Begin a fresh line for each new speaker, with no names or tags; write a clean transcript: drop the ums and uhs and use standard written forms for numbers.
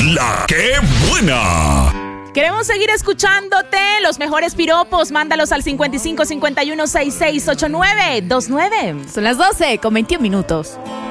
La que buena.
Queremos seguir escuchándote. Los mejores piropos, mándalos al 55 51 66 89 29.
Son las 12 con 21 minutos.